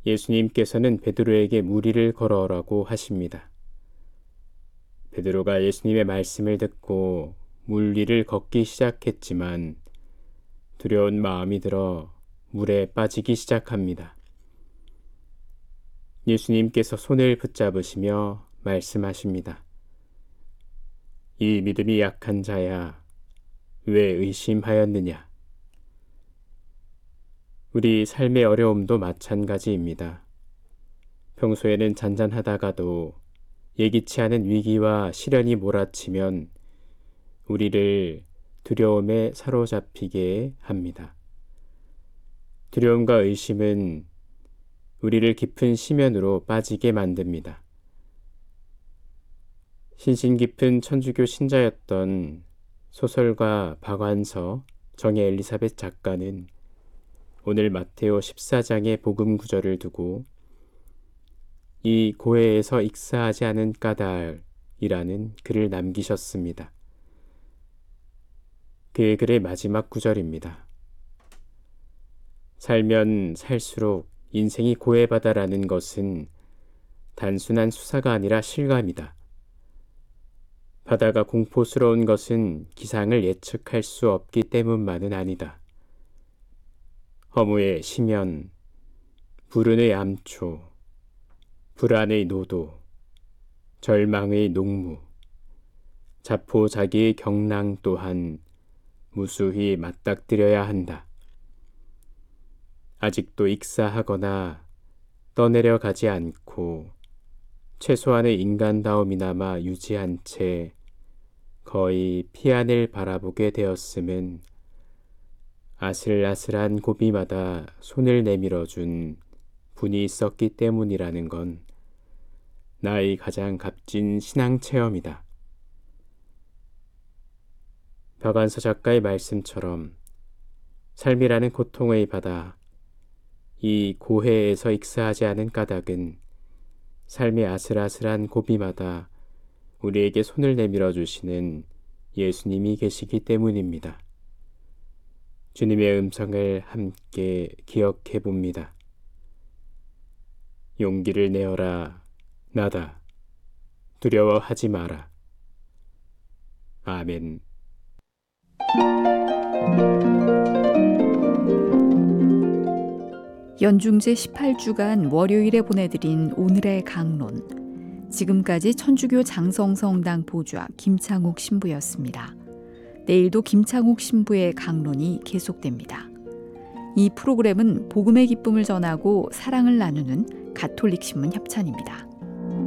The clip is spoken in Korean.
예수님께서는 베드로에게 무리를 걸어오라고 하십니다. 베드로가 예수님의 말씀을 듣고 물 위를 걷기 시작했지만 두려운 마음이 들어 물에 빠지기 시작합니다. 예수님께서 손을 붙잡으시며 말씀하십니다. 이 믿음이 약한 자야, 왜 의심하였느냐? 우리 삶의 어려움도 마찬가지입니다. 평소에는 잔잔하다가도 예기치 않은 위기와 시련이 몰아치면 우리를 두려움에 사로잡히게 합니다. 두려움과 의심은 우리를 깊은 심연으로 빠지게 만듭니다. 신신 깊은 천주교 신자였던 소설가 박완서 정혜 엘리사벳 작가는 오늘 마테오 14장의 복음 구절을 두고 이 고해에서 익사하지 않은 까닭이라는 글을 남기셨습니다. 그의 글의 마지막 구절입니다. 살면 살수록 인생이 고해바다라는 것은 단순한 수사가 아니라 실감이다. 바다가 공포스러운 것은 기상을 예측할 수 없기 때문만은 아니다. 허무의 심연, 불운의 암초, 불안의 노도, 절망의 농무, 자포자기의 경랑 또한 무수히 맞닥뜨려야 한다. 아직도 익사하거나 떠내려가지 않고 최소한의 인간다움이나마 유지한 채 거의 피안을 바라보게 되었음은 아슬아슬한 고비마다 손을 내밀어준 분이 있었기 때문이라는 건 나의 가장 값진 신앙 체험이다. 박완서 작가의 말씀처럼 삶이라는 고통의 바다, 이 고해에서 익사하지 않은 까닭은 삶의 아슬아슬한 고비마다 우리에게 손을 내밀어 주시는 예수님이 계시기 때문입니다. 주님의 음성을 함께 기억해 봅니다. 용기를 내어라, 나다. 두려워하지 마라. 아멘. 연중제 18주간 월요일에 보내드린 오늘의 강론. 지금까지 천주교 장성성당 보좌 김창욱 신부였습니다. 내일도 김창욱 신부의 강론이 계속됩니다. 이 프로그램은 복음의 기쁨을 전하고 사랑을 나누는 가톨릭 신문 협찬입니다.